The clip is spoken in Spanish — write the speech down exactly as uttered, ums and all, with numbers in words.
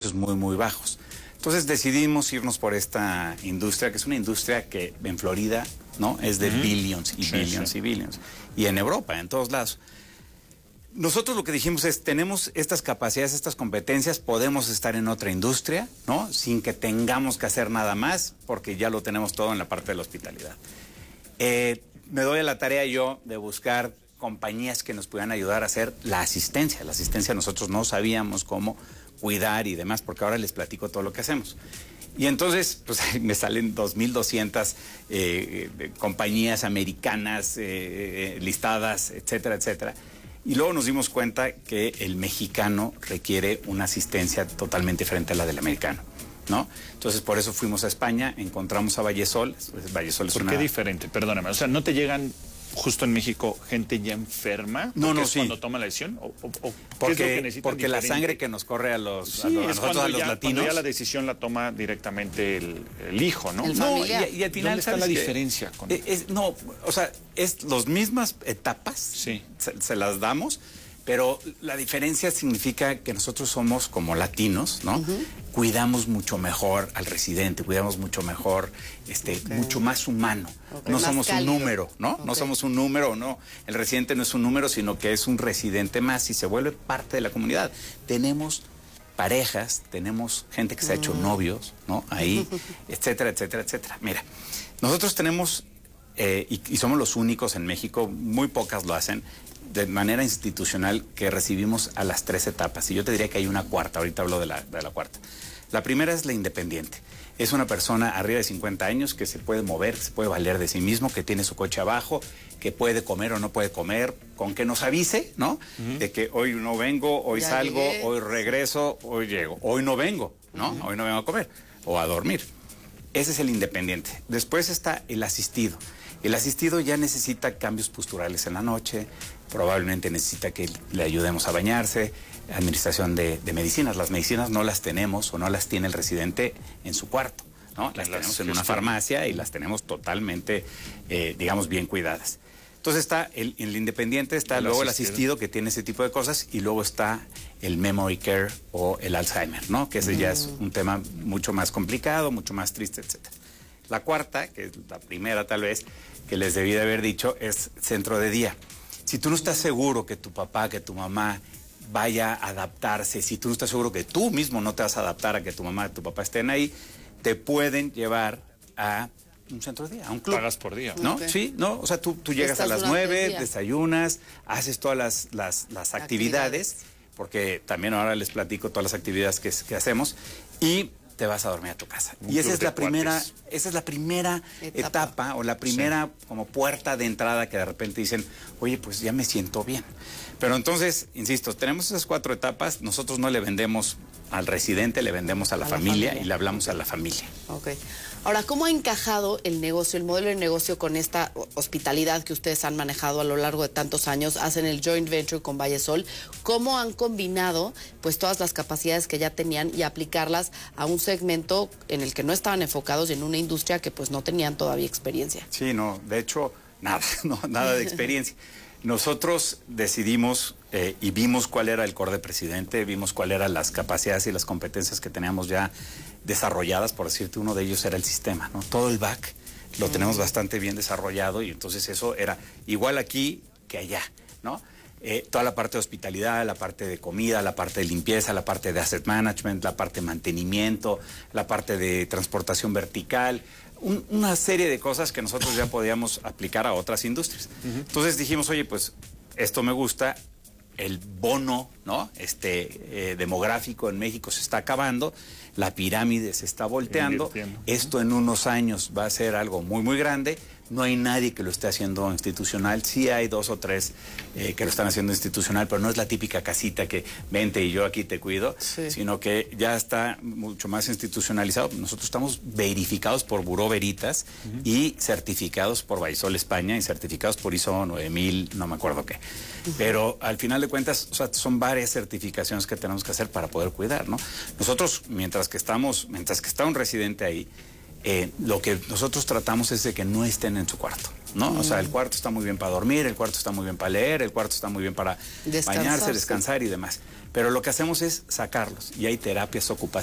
precios muy, muy bajos. Entonces decidimos irnos por esta industria, que es una industria que en Florida, ¿no?, es de uh-huh. billions y sí, billions sí. y billions. Y en Europa, en todos lados. Nosotros lo que dijimos es, tenemos estas capacidades, estas competencias, podemos estar en otra industria, ¿no?, sin que tengamos que hacer nada más, porque ya lo tenemos todo en la parte de la hospitalidad. Eh, me doy a la tarea yo de buscar compañías que nos puedan ayudar a hacer la asistencia. La asistencia nosotros no sabíamos cómo cuidar y demás, porque ahora les platico todo lo que hacemos. Y entonces, pues me salen dos mil doscientas eh, eh, compañías americanas eh, eh, listadas, etcétera, etcétera. Y luego nos dimos cuenta que el mexicano requiere una asistencia totalmente diferente a la del americano, ¿no? Entonces, por eso fuimos a España, encontramos a Vallesol. Vallesol es ¿Por una... qué diferente? Perdóname, o sea, ¿no te llegan justo en México gente ya enferma? No, no, es sí. cuando toma la decisión? ¿O, o, o porque ¿qué es lo que necesitan porque diferente? La sangre que nos corre a los, sí, a los, a es nosotros, a los ya, latinos. Cuando ya la decisión la toma directamente el, el hijo, ¿no? El no, familiar. y, y al final, ¿dónde está la qué? diferencia? Con... Es, es, no, o sea, es las mismas etapas, sí. se, se las damos, pero la diferencia significa que nosotros somos como latinos, ¿no? Uh-huh. Cuidamos mucho mejor al residente, cuidamos mucho mejor, este, okay. mucho más humano. Okay. No más somos cálido. Un número, ¿no? Okay. No somos un número, no. El residente no es un número, sino que es un residente más y se vuelve parte de la comunidad. Tenemos parejas, tenemos gente que se ha hecho uh-huh. novios, ¿no? Ahí, etcétera, etcétera, etcétera. Mira, nosotros tenemos, eh, y, y somos los únicos en México, muy pocas lo hacen, de manera institucional, que recibimos a las tres etapas. Y yo te diría que hay una cuarta, ahorita hablo de la, de la cuarta. La primera es la independiente. Es una persona arriba de cincuenta años que se puede mover, que se puede valer de sí mismo, que tiene su coche abajo, que puede comer o no puede comer, con que nos avise, ¿no? Uh-huh. De que hoy no vengo, hoy ya salgo, llegué. Hoy regreso, hoy llego. Hoy no vengo, ¿no? Uh-huh. Hoy no vengo a comer o a dormir. Ese es el independiente. Después está el asistido. El asistido ya necesita cambios posturales en la noche, probablemente necesita que le ayudemos a bañarse, administración de, de medicinas. Las medicinas no las tenemos o no las tiene el residente en su cuarto, ¿no? Las, las tenemos en una farmacia y las tenemos totalmente, eh, digamos, bien cuidadas. Entonces está el, el independiente, está el luego asistido. el asistido que tiene ese tipo de cosas y luego está el memory care o el Alzheimer, ¿no? Que ese mm. ya es un tema mucho más complicado, mucho más triste, etcétera. La cuarta, que es la primera tal vez, que les debí de haber dicho, es centro de día. Si tú no estás seguro que tu papá, que tu mamá vaya a adaptarse, si tú no estás seguro que tú mismo no te vas a adaptar a que tu mamá, tu papá estén ahí, te pueden llevar a un centro de día, a un club. Pagas por día. ¿No? Okay. Sí, ¿no? O sea, tú, tú llegas a las nueve, desayunas, haces todas las, las, las actividades, actividades, porque también ahora les platico todas las actividades que, que hacemos, y te vas a dormir a tu casa. Un y esa es la primera, cuates. esa es la primera etapa, etapa o la primera sí. como puerta de entrada que de repente dicen, oye, pues ya me siento bien. Pero entonces, insisto, tenemos esas cuatro etapas, nosotros no le vendemos al residente, le vendemos a la, a familia, la familia y le hablamos okay. a la familia. Ok. Ahora, ¿cómo ha encajado el negocio, el modelo de negocio con esta hospitalidad que ustedes han manejado a lo largo de tantos años? Hacen el joint venture con Vallesol. ¿Cómo han combinado pues todas las capacidades que ya tenían y aplicarlas a un segmento en el que no estaban enfocados y en una industria que pues no tenían todavía experiencia? Sí, no, de hecho, nada, no, nada de experiencia. Nosotros decidimos eh, y vimos cuál era el core de presidente, vimos cuáles eran las capacidades y las competencias que teníamos ya desarrolladas, por decirte, uno de ellos era el sistema, ¿no? Todo el back lo mm. tenemos bastante bien desarrollado y entonces eso era igual aquí que allá, ¿no? Eh, toda la parte de hospitalidad, la parte de comida, la parte de limpieza, la parte de asset management, la parte de mantenimiento, la parte de transportación vertical, un, una serie de cosas que nosotros ya podíamos aplicar a otras industrias. Uh-huh. Entonces dijimos, oye, pues esto me gusta, el bono, ¿no? Este eh, demográfico en México se está acabando, la pirámide se está volteando, esto en unos años va a ser algo muy, muy grande. No hay nadie que lo esté haciendo institucional. Sí hay dos o tres eh, que lo están haciendo institucional, pero no es la típica casita que vente y yo aquí te cuido, sí. sino que ya está mucho más institucionalizado. Nosotros estamos verificados por Buró Veritas uh-huh. y certificados por Vallesol España y certificados por I S O nueve mil, no me acuerdo qué. Uh-huh. Pero al final de cuentas, o sea, son varias certificaciones que tenemos que hacer para poder cuidar, ¿no? Nosotros, mientras que estamos, mientras que está un residente ahí, Eh, lo que nosotros tratamos es de que no estén en su cuarto, ¿no? Mm. O sea, el cuarto está muy bien para dormir, el cuarto está muy bien para leer, el cuarto está muy bien para bañarse, descansar y demás. Pero lo que hacemos es sacarlos y hay terapias ocupacionales.